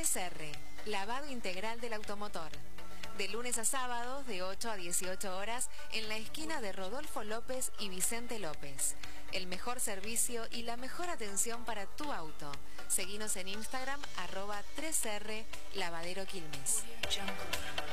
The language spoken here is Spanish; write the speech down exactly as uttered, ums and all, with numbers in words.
tres erre, lavado integral del automotor. De lunes a sábados, de ocho a dieciocho horas, en la esquina de Rodolfo López y Vicente López. El mejor servicio y la mejor atención para tu auto. Seguinos en Instagram, arroba tres erre Lavadero Quilmes.